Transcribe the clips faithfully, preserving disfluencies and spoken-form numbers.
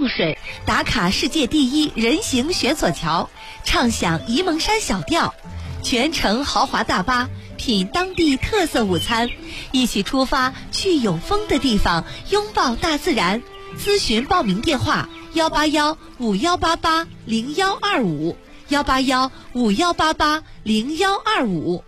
露水，打卡世界第一人行悬索桥，畅享沂蒙山小调，全程豪华大巴，品当地特色午餐，一起出发去有风的地方，拥抱大自然。咨询报名电话：幺八幺五幺八八零幺二五，幺八幺五幺八八零幺二五。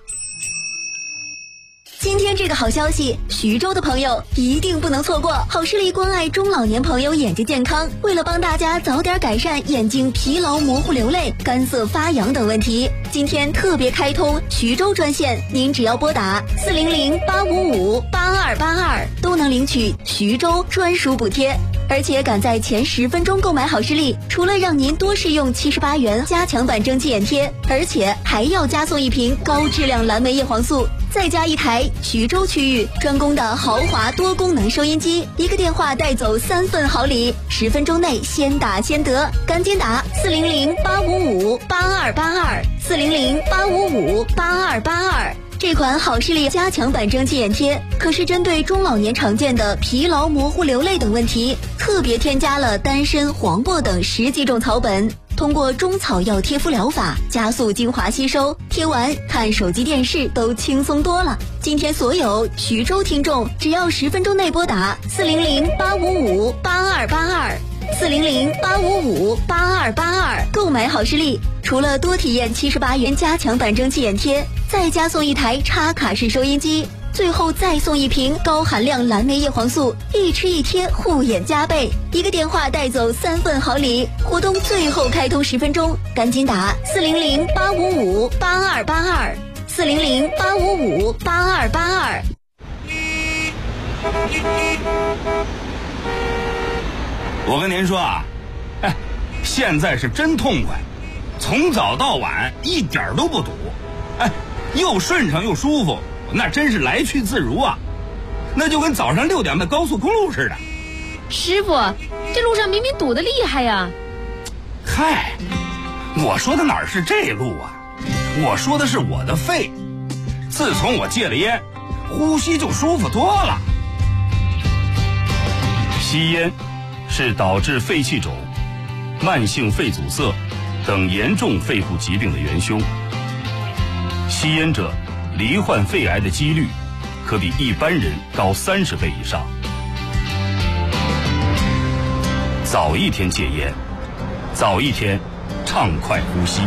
今天这个好消息，徐州的朋友一定不能错过。好视力关爱中老年朋友眼睛健康，为了帮大家早点改善眼睛疲劳、模糊、流泪、干涩、发痒等问题，今天特别开通徐州专线，您只要拨打四零零八五五八二八二，都能领取徐州专属补贴。而且赶在前十分钟购买好视力，除了让您多试用七十八元加强版蒸汽眼贴，而且还要加送一瓶高质量蓝莓叶黄素，再加一台徐州区域专供的豪华多功能收音机，一个电话带走三份好礼，十分钟内先打先得，赶紧打四零零八五五八二八二，四零零八五五八二八二。这款好视力加强版蒸汽眼贴可是针对中老年常见的疲劳、模糊、流泪等问题，特别添加了丹参、黄柏等十几种草本，通过中草药贴敷疗法加速精华吸收，贴完看手机电视都轻松多了。今天所有徐州听众只要十分钟内拨打四零零八五五八二八二，四零零八五五八二八二购买好视力，除了多体验七十八元加强版蒸汽眼贴，再加送一台插卡式收音机，最后再送一瓶高含量蓝莓叶黄素，一吃一贴护眼加倍，一个电话带走三份好礼。活动最后开通十分钟，赶紧打四零零八五五八二八二，四零零八五五八二八二。 我跟您说啊，哎，现在是真痛快，从早到晚一点都不堵，哎，又顺畅又舒服，那真是来去自如啊，那就跟早上六点的高速公路似的。 师傅，这路上明明堵得厉害呀。 嗨，我说的哪是这路啊，我说的是我的肺，自从我戒了烟，呼吸就舒服多了。 吸烟是导致肺气肿、慢性肺阻塞等严重肺部疾病的元凶。吸烟者罹患肺癌的几率可比一般人高三十倍以上。早一天戒烟，早一天畅快呼吸。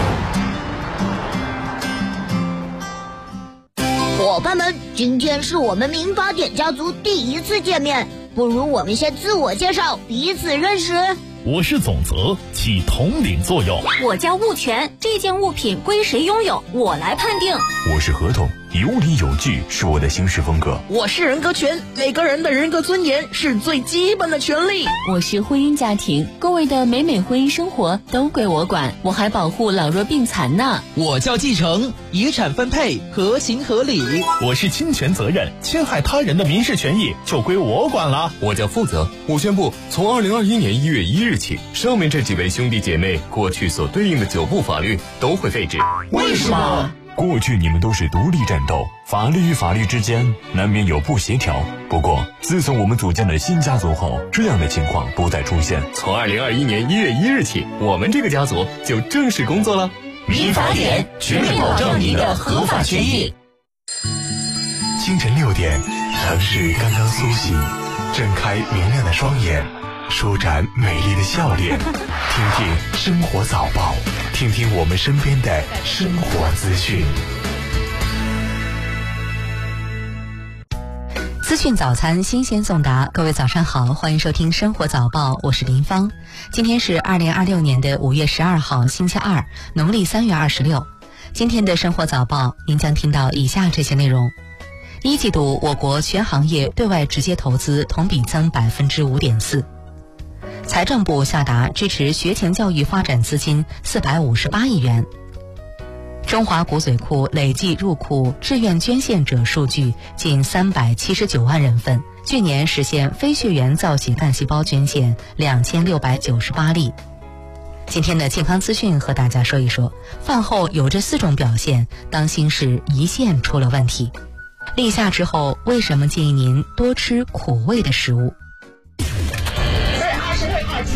伙伴们，今天是我们民法典家族第一次见面，不如我们先自我介绍，彼此认识。 我是总则，起统领作用。 我叫物权，这件物品归谁拥有，我来判定。 我是合同，有理有据是我的行事风格。 我是人格权，每个人的人格尊严是最基本的权利。 我是婚姻家庭，各位的美美婚姻生活都归我管，我还保护老弱病残呢。 我叫继承，遗产分配合情合理。 我是侵权责任，侵害他人的民事权益就归我管了。 我叫负责，我宣布从二零二一年一月一日起，上面这几位兄弟姐妹过去所对应的九部法律都会废止。 为什么？ 过去你们都是独立战斗，法律与法律之间难免有不协调。不过自从我们组建了新家族后，这样的情况不再出现。从二零二一年一月一日起，我们这个家族就正式工作了。 民法典，全面保障您的合法权益。 清晨六点，城市刚刚苏醒，睁开明亮的双眼，舒展美丽的笑脸，听听生活早报，听听我们身边的生活资讯。 资讯早餐新鲜送达，各位早上好，欢迎收听生活早报，我是林芳。今天是二零二六年的五月十二号星期二，农历三月二十六。今天的生活早报您将听到以下这些内容：一季度我国全行业对外直接投资同比增百分之五点四。财政部下达支持学前教育发展资金四百五十八亿元。中华骨髓库累计入库志愿捐献者数据近三百七十九万人份，去年实现非血缘造血干细胞捐献两千六百九十八例。今天的健康资讯和大家说一说，饭后有这四种表现，当心是胰腺出了问题。立夏之后，为什么建议您多吃苦味的食物？